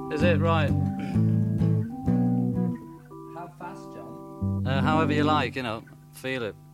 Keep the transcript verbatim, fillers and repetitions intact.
Is it? Right. How fast, John? Uh, however you like, you know. Feel it.